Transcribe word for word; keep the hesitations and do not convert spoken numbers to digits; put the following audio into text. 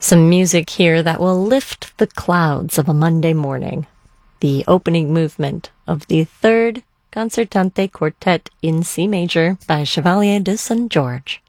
Some music here that will lift the clouds of a Monday morning. The opening movement of the third Concertante Quartet in C major by Chevalier de Saint George.